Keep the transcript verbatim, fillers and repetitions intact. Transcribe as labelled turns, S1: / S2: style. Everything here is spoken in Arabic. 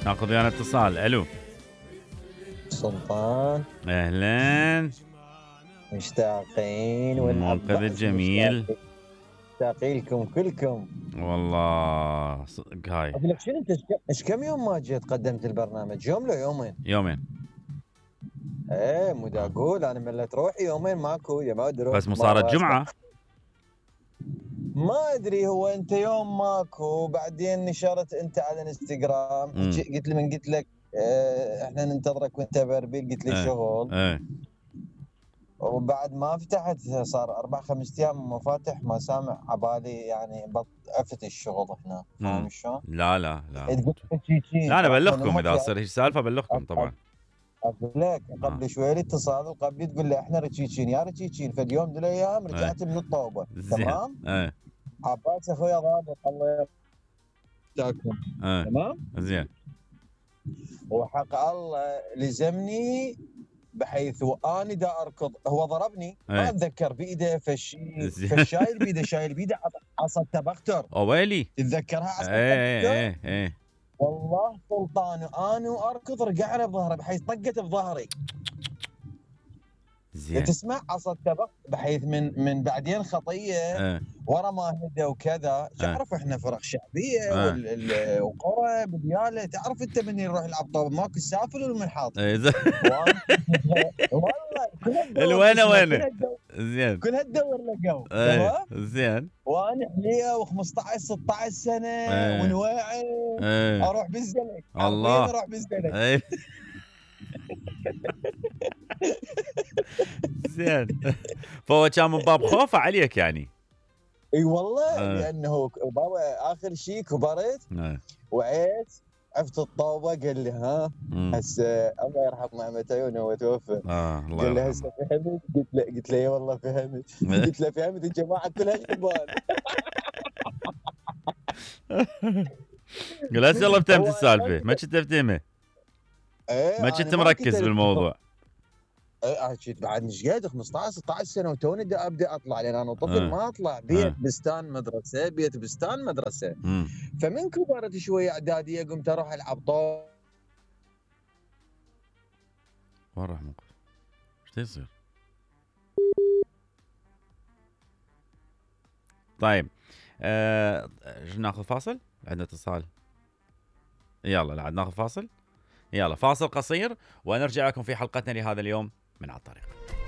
S1: ناخذ ويانا اتصال. الو
S2: سلطان،
S1: اهلا.
S2: مشتاقين
S1: منقذ
S2: والعباس
S1: الجميل.
S2: مشتاقين لكم كلكم
S1: والله صدق هاي.
S2: اقول لك شنو، انت ايش كم يوم ما جيت قدمت البرنامج؟ يوم لو يومين؟
S1: يومين.
S2: ايه مو دا اقول انا ملت روحي يومين ماكو يا ما ادري.
S1: بس مو صارت جمعه.
S2: ما ادري، هو انت يوم ماكو بعدين نشرت انت على الانستغرام، قلت لي من قلت لك اه احنا ننتظرك وانت بربيل، قلت لي
S1: ايه.
S2: شغل
S1: ايه.
S2: وبعد ما فتحت صار اربع خمس ايام ما فاتح، ما سامع عبالي يعني عفت الشغل هنا، فاهم شلون؟
S1: لا لا لا
S2: تقول
S1: لا انا ابلغكم اذا تصير هيك سالفه ابلغكم طبعا.
S2: اقول لك قبل
S1: آه.
S2: شوي لي اتصال قبل تقول لي احنا رتشيتشين يا رتشيتشين، فاليوم من الايام رجعت
S1: ايه.
S2: من الطوبه.
S1: زين.
S2: تمام.
S1: ايه.
S2: عباس اخويا ضابط الله يرحمه.
S1: ايه.
S2: تمام.
S1: زين.
S2: وحق الله لزمني بحيث واني دا اركض هو ضربني.
S1: ايه.
S2: ما اتذكر بايده فشي فشايل بيده شايل بيده عصا التبختر.
S1: اويلي.
S2: تتذكرها عصا
S1: ايه
S2: التبختر؟
S1: ايه ايه.
S2: والله سلطان انا واركض رجعنا بظهره بحيث طقت بظهري.
S1: زين.
S2: تسمع عصا التبخ بحيث من من بعدين خطيه.
S1: ايه.
S2: ورا ما هدى وكذا. تعرف احنا فرق شعبيه
S1: ايه.
S2: وقرى بدياله، تعرف انت من يروح يلعب طوب ماكو السافل والمنحاط.
S1: ايه. زين.
S2: والله كل
S1: الوينه وينه. زين.
S2: كل هالدور لقوا.
S1: ايه.
S2: تمام.
S1: زين.
S2: وانا حليه و15 ستة عشر سنه.
S1: ايه.
S2: ونواعي.
S1: ايه.
S2: اروح بالزلك.
S1: الله.
S2: اروح بالزلك.
S1: ايه. زين. فهو كان من باب خوفه عليك يعني.
S2: اي والله.
S1: آه.
S2: لانه بابا اخر شيء كبرت.
S1: آه.
S2: وعيت عفت الطوبه قال لي ها هسه الله يرحم نعمة عيونه هو توفى.
S1: اه الله
S2: قال لي
S1: يرحمه.
S2: هسه فهمت؟ قلت له قلت له اي والله فهمت. قلت له فهمت الجماعه كلها شبان.
S1: قال هسه يلا فهمت السالفه ما كنت تفتهمها.
S2: ايه
S1: ما كنت مركز بالموضوع.
S2: ايه كنت بعد مش قاعد خمسطعش ستطعش سنه وتوني ابدا اطلع، لان انا طفل
S1: آه.
S2: ما اطلع بيت
S1: آه.
S2: بستان مدرسه بيت بستان مدرسه.
S1: مم.
S2: فمن كبرت شويه اعداديه قمت اروح العب طاوله.
S1: وين راح موقف؟ ايش يصير؟ طيب آه... ناخذ فاصل؟ عندنا اتصال. يلا لا ناخذ فاصل. يلا فاصل قصير ونرجع لكم في حلقتنا لهذا اليوم من على الطريق.